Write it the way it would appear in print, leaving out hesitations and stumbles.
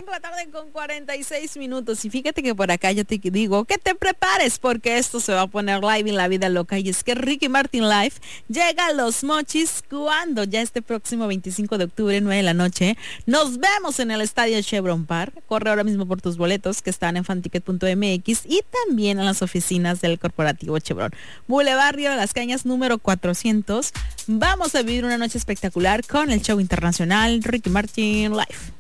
la tarde con 46 minutos y fíjate que por acá yo te digo que te prepares porque esto se va a poner live en la vida loca y es que Ricky Martin Live llega a Los Mochis cuando ya este próximo 25 de octubre, 9 de la noche, nos vemos en el estadio Chevron Park. Corre ahora mismo por tus boletos que están en fanticket.mx y también en las oficinas del corporativo Chevron. Boulevard Río de las Cañas número 400. Vamos a vivir una noche espectacular con el show internacional Ricky Martin Live.